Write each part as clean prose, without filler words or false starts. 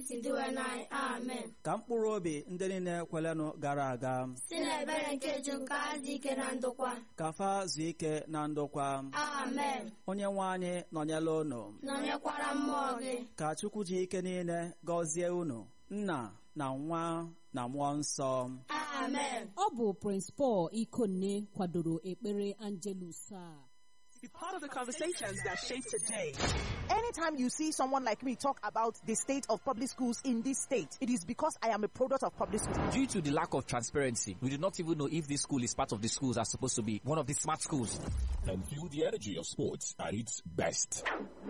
n'etiti ndị nwe anyị. Amen. Ka mkpụrụ obi ndị niile kwelenụ gara aga Si n'ebere nke ju nke azụ ike na ndokwa. ka fa zuo ike na ndokwa. Amen. Onye nwe anyị nọnyela unu. Nọnyekwara mmụọ gị. Ka Chukwu ji ike niile gọzie unu, Nna na Nwa na Mmụọ Nsọ. Amen. Ọ bụ Prince Paul Ikonne kwadoro ekpere Angelus a. Be part of the conversations that shape today. Anytime you see someone like me talk about the state of public schools in this state, it is because I am a product of public schools. Due to the lack of transparency, we do not even know if this school is part of the schools that are supposed to be one of the smart schools. And feel the energy of sports at its best.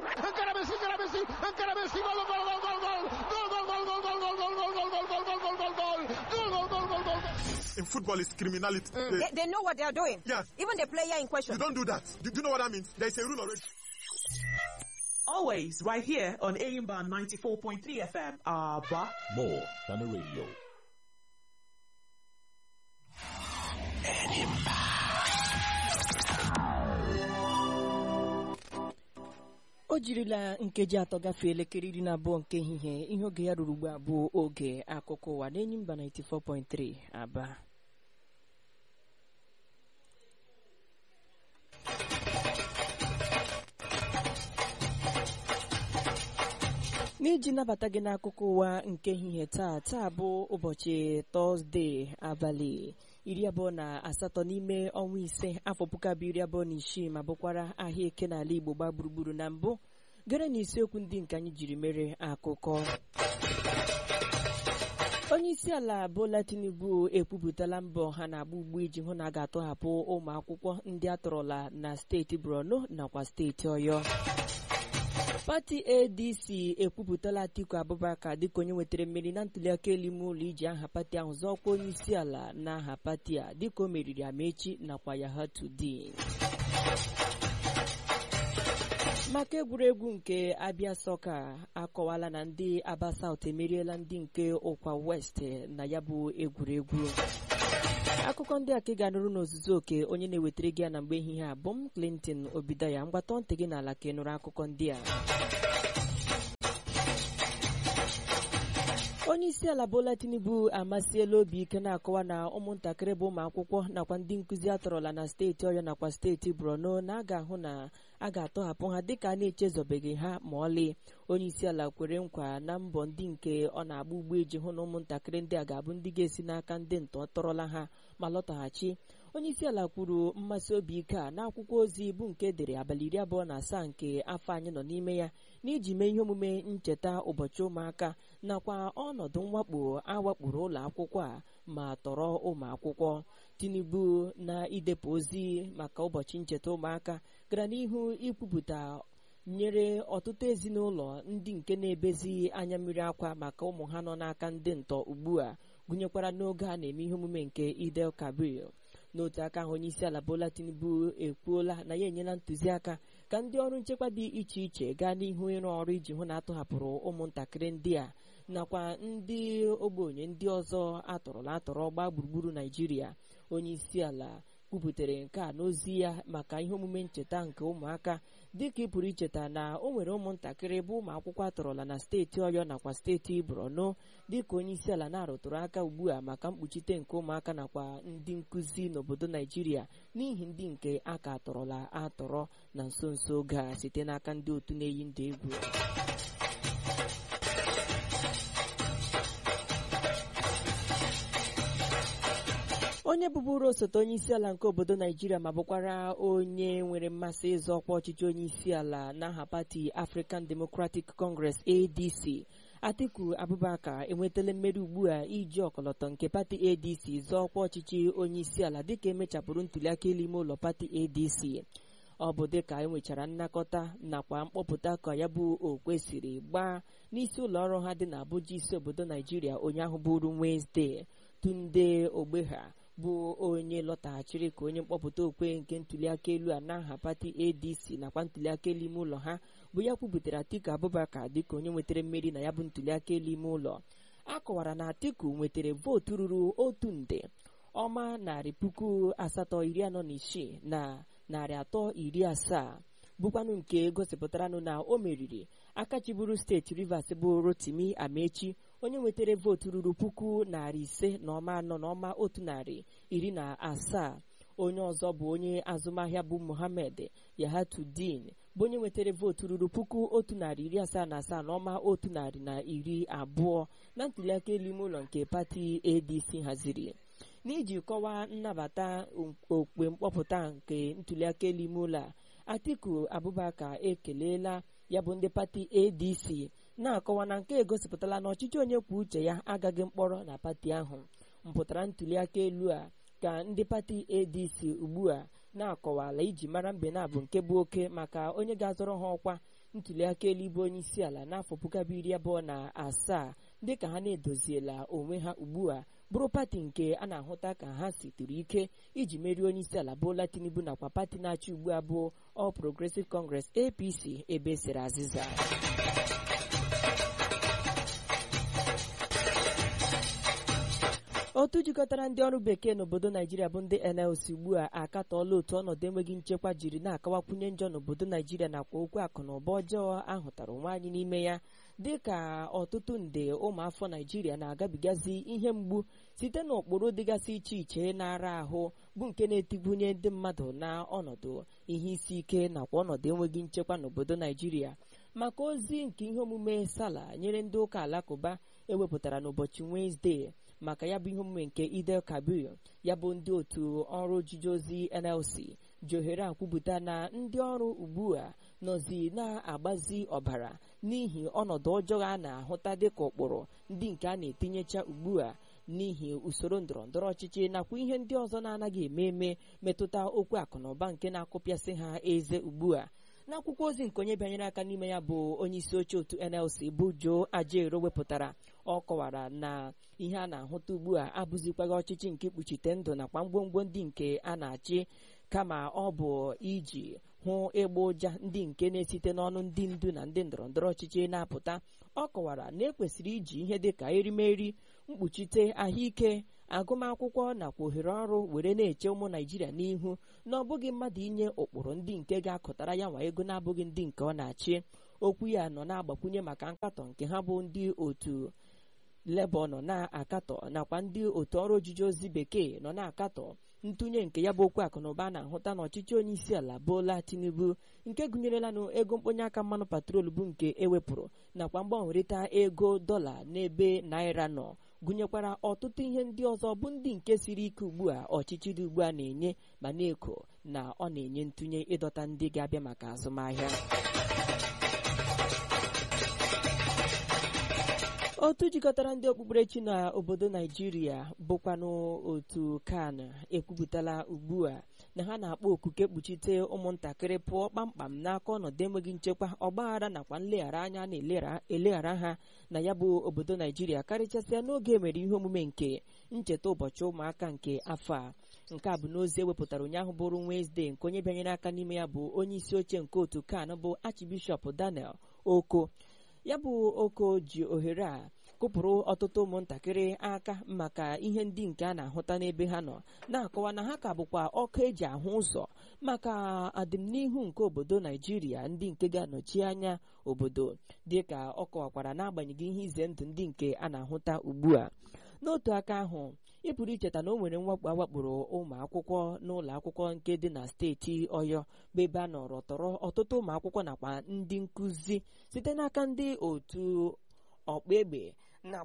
In football, it's criminality. They know what they are doing. Yes. Even the player in question. You don't do that. Do you know what that means? There is a rule already. Always right here on Aimba 94.3 FM. Abba. More than a radio. O jirila nkeji atọ gafee elekere 12 nke ehihie. Ihe oge ya ruru ugbu a bụ oge akụkọ ụwa n'Enyimba 94.3 Aba. N'iji nabata gị n'akụkọ ụwa nke ehihie taa bụ ụbọchị Tọzdee abalị 28 n'ime ọnwa ise afọ 2026 ma bụkwara ahịa eke n'ala Igbo gbaa gburugburu. Na mbụ gere n'isiokwu ndị nke anyị jiri mere akụkọ. Onye isi ala Bola Tinubu ekwupụtala mbọ ha na-agba ugbu iji hụ na a ga-atọhapụ ụmụ akwụkwọ ndị atọrọla na steeti Borno nakwa steeti Ọyọ. Pati ADC ekwupụtala Atiku Abubakar dịka onye nwetara mmeri na ntuliaka elu ime ụlọ iji aha pati ahụ zọọkwa onye isi ala n'aha pati a dịka o meriri Amechi nakwa Yahatudin. Maka egwuregwu nke Abia Soccer akọwala na ndị Aba South emeriela ndị nke Ụkwa West na ya bụ egwuregwu. Akụkọ ndị a ka ị ga-anụrụ n'ozuzu oke. Onye na-ewetara gị ya na mgbe ehihie a bụ m Clinton Obidaya. Mgbatọ ntị gị n'ala ka ị nụrụ akụkọ ndị a. Onye isi ala Bola Tinubu amasiela obi ike na-akọwa na ụmụntakịrị bụ ụmụ akwụkwọ nakwa ndị nkụzi atọrọla na steeti Ọyọ nakwa steeti Borno na a ga-ahụ na a ga-atọhapụ ha dịka a na-echezobeghị ha ma ọlị. Onye isi ala kwere nkwa na mbọ ndị nke ọ na-agba ugbo iji hụ na ụmụntakịrị ndị a ga-abụ ndị ga-esi n'aka ndị ntọ tọrọla ha ma lọtaghachi. Onye isi ala kwuru mmasị obi ike a n'akwụkwọ ozi bụ nke edere abalị 27 nke afọ anyị nọ n'ime ya n'iji mee ihe omume ncheta ụbọchị ụmụaka nakwa ọnọdụ mwakpo awakporo ụlọ akwụkwọ a ma tọrọ ụmụ akwụkwọ. Tinubu na idepụ ozi maka ụbọchị ncheta ụmụaka gara n'ihu ikwupụta nyere ọtụtụ ezinụlọ ndị nke na-ebezi anya mmiri akwa maka ụmụ ha nọ n'aka ndị ntọ ugbu a, gụnyekwara n'oge a na-eme ihe omume nke Idel Kabir. N'otu aka ahụ, onye isi ala Bola Tinubu ekwuola na ya enyela ntụziaka ka ndị ọrụ nchekwa dị iche iche gaa n'ihu ịrụ ọrụ iji hụ na atọhapụrụ ụmụntakịrị ndị a nakwa ndị ogbenye ndị ọzọ atọrọ gbaa gburugburu Naịjirịa. Onye isi ala kwuputere nke a n'ozi ya maka ihe omume ncheta nke ụmụaka dịka ị pụrụ icheta na o nwere ụmụntakịrị bụ ụmụ akwụkwọ atọrọla na steeti Ọyọ nakwa steeti Borno dịka onye isi ala na-arụtụrụ aka ugbu a maka mkpuchite nke ụmụaka nakwa ndị nkụzi n'obodo Naịjirịa n'ihi ndị nke aka atọrọla atọrọ na nso nso oge a site n'aka ndị otu na-eyi ndụ egwu. Onye bụbụrụ osote onye isi ala nke obodo Naịjirịa ma bụkwara onye nwere mmasị ịzọ ọkwa ọchịchị onye isi ala n'aha pati African Democratic Congress ADC, Atiku Abubakar enwetala mmeri ugbu a iji ọkọlọtọ nke pati ADC zọọ ọkwa ọchịchị onye isi ala dịka emechapụrụ ntuliaka elu ime ụlọ pati ADC. Ọ bụ dịka enwechara nnakọta nakwa mkpọpụta ka ya bụ okwesịrị gbaa n'isi ụlọ ọrụ ha dị n'Abuja, isi obodo Naịjirịa ụnyaahụ bụrụ Wednesday. Tunde Ogbeha bụ onye lọtaghachiri ka onye mkpọpụta okwe nke ntuliaka elu a n'aha pati ADC nakwa ntuliaka elu ime ụlọ ha bụ ya kwubutere Atiku Abubakar dịka onye nwetara mmeri na ya bụ ntuliaka elu ime ụlọ. A kọwara na Atiku nwetara vootu ruru 1,846,370 bụkwanụ nke gosipụtaranụ na o meriri aka chiburu steeti Rivers bụ Rotimi Amechi onye nwetara vootu ruru 540,117. onye ọzọ bụ onye azụmahịa bụ Mohammed Yahatuddin bụ onye nwetara vootu ruru 177,120 na ntuliaka elu ime ụlọ nke pati ADC haziri. N'iji kọwaa nnabata okpukpe mkpọpụta nke ntuliaka elu ime ụlọ a, Atiku Abubakar ekelela ya bụ ndị pati ADC na-akọwa na nke egosipụtala na ọchịchị onye kwuo uche ya agaghị mkpọrọ na pati ahụ. Mpụtara ntuliaka elu a ka ndị pati ADC ugbu a na-akọwala iji mara mbe na-abụ nke bụ oke maka onye ga-azọrọ ha ọkwa ntuliaka elu ịbụ onye isi ala n'afọ 2027 dịka ha na-edoziela onwe ha ugbu a bụrụ pati nke a na-ahụta ka ha siturụ ike iji merie onye isi ala Bola Tinubu nakwa pati na-achị ugbu a bụ All Progressive Congress APC ebe sere azịza. Otu jikọtara ndị ọrụ bekee n'obodo Naijiria bụ ndị NLC ugbu a akatọọla otu ọnọdụ enweghị nchekwa jiri na-akawakwunye njọ n'obodo Naijiria nakwa okwu akụ na ụba ọjọọ ahụtara onwe anyị n'ime ya dịka ọtụtụ nde ụmụafọ Naijiria na-agabigazi ihe mgbu site n'ụkpụrụ dịgasị iche iche na-ara ahụ bụ nke na-etigbunye ndị mmadụ na ọnọdụ ihe isi ike nakwa ọnọdụ enweghị nchekwa n'obodo Naijiria. Maka ozi nke ihe omume Sala nyere ndị ụka alakụba ewepụtara n'ụbọchị Wenezdee maka ya bụ ihe omume nke Idel Kabir, ya bụ ndị otu ọrụ ojije ozi NLC ji ohere akwupụta na ndị ọrụ ugbu a nọzi na-agbazi ọbara n'ihi ọnọdụ ọjọọ a na-ahụta dịka ụkpụrụ ndị nke a na-etinyecha ugbu a n'ihi usoro ndọrọndọrọ ọchịchị nakwa ihe ndị ọzọ na-anaghị eme metụta okwu akụ na ụba nke na-akụpịasị ha eze ugbu a. N'akwụkwọ ozi nke onye bịanyere aka n'ime ya bụ onye isi oche otu NLC bụ Joe Ajaero wepụtara, ọ kọwara na ihe a na-ahụta ugbu a abụzikwaghị ọchịchị nke ikpuchite ndụ nakwa ngwongwo ndị nke a na-achị, kama ọ bụ iji hụ ịgba ụja ndị nke na-esite n'ọnụ ndị ndu na ndị ndọrọndọrọ ọchịchị na-apụta. Ọ kọwara na ekwesịrị iji ihe dịka erimeri, mkpuchite ahụike, agụmakwụkwọ nakwa ohere ọrụ were na-eche ụmụ Naijiria n'ihu, na ọ bụghị mmadụ inye ụkpụrụ ndị nke ga-akụtara ya nwa ego na-abụghị ndị nke ọ na-achị. Okwu ya nọ na-agbakwunye maka nkatọ nke ha bụ ndị otu Labour nọ na-akatọ nakwa ndị otu ọrụ ojije ozi bekee nọ na-akatọ ntụnye nke ya bụ okwu akụ na ụba na-ahụta n'ọchịchị onye isi ala Bola Tinubu, nke gụnyerela ego mkponye aka mmanụ patrol bụ nke ewepụrụ nakwa mgbanwerịta ego dọla n'ebe naira nọ, gụnyekwara ọtụtụ ihe ndị ọzọ bụ ndị nke siri ike ugbu a ọchịchị dị ugbu a na-enye ma na-eko na ọ na-enye ntụnye ịdọta ndị ga-abịa maka azụmahịa. Otu jikọtara ndị okpukperechi na obodo Naijiria bụkwanụ otu CAN ekwupụtala ugbu a na ha na-akpọ okuke kpuchite ụmụntakịrị pụọ kpamkpam n'aka ọnọdụ enweghị nchekwa, ọgbaghara nakwa nleghara anya na-eleghara ha na ya bụ obodo Naijiria, karịchasịa n'oge mere ihe omume nke ncheta ụbọchị ụmụaka nke afọ a. Nke a bụ n'ozi ewepụtara ụnyaahụ bụrụ Wenezdee nke onye bịanyere aka n'ime ya bụ onye isi oche nke otu CAN bụ Archbishop Daniel Oko. Ya bụ Oko ji ohere a kụpụrụ ọtụtụ ụmụntakịrị aka maka ihe ndị nke a na-ahụta n'ebe ha nọ, na-akọwa na ha ka bụkwa ọkụ eji ahụ ụzọ maka adịmnihu nke obodo Naijiria ndị nke ga-anọchi anya obodo, dịka ọ kọwakwara n'agbanyeghị ihe ize ndụ ndị nke a na-ahụta ugbu a. N'otu aka ahụ, ị pụrụ icheta na o nwere mwakpo awakporo ụmụ akwụkwọ n'ụlọ akwụkwọ nke dị na steeti Ọyọ bụ ebe a nọrọ tọrọ ọtụtụ ụmụ akwụkwọ nakwa ndị nkụzi site n'aka ndị otu ọkpa egbe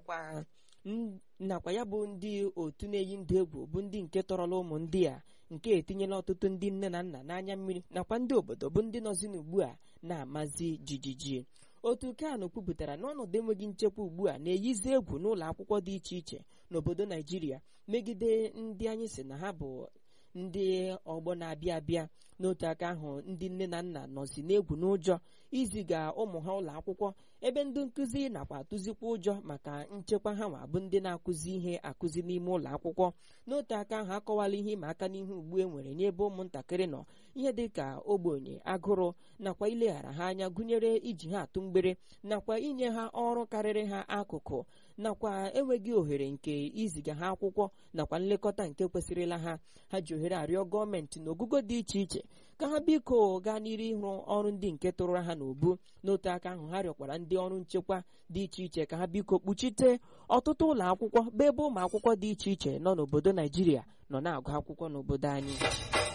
nakwa ya bụ ndị otu na-eyi ndụ egwu bụ ndị nke tọrọla ụmụ ndị a, nke etinyela ọtụtụ ndị nne na nna n'anya mmiri nakwa ndị obodo bụ ndị nọzi n'ugbu a na-amazi jijiji. Otu CAN kwupụtara na ọnọdụ enweghị nchekwa ugbu a na-eyizi egwu n'ụlọ akwụkwọ dị iche iche n'obodo Naijiria megide ndị anyị sị na ha bụ ndị ọgbọ na-abịa abịa. N'otu aka ahụ, ndị nne na nna nọzi n'egwu n'ụjọ iziga ụmụ ha ụlọ akwụkwọ, ebe ndị nkụzi nakwa atụzikwa ụjọ maka nchekwa ha nwa bụ ndị na-akụzi ihe akụzi n'ime ụlọ akwụkwọ. N'otu aka ahụ, akọwala ihe ịma aka n'ihu ugbu e nwere n'ebe ụmụntakịrị nọ ihe dị ka ogbenye agụrụ nakwa ileghara ha anya gụnyere iji ha atụ mgbere nakwa inye ha ọrụ karịrị ha akụkụ nakwa enweghị ohere nke iziga ha akwụkwọ nakwa nlekọta nke kwesịrịla ha ji ohere arịọ gọọmenti n'ogugo dị iche iche ka ha biko gaa n'iru ịrụ ọrụ ndị nke tụrụ ha n'ubu. N'otu aka ahụ ha rịọkwara ndị ọrụ nchekwa dị iche iche ka ha biko kpuchite ọtụtụ ụlọ akwụkwọ bụ ebe ụmụ akwụkwọ dị iche iche nọ n'obodo Naijiria nọ na-agụ akwụkwọ n'obodo anyị.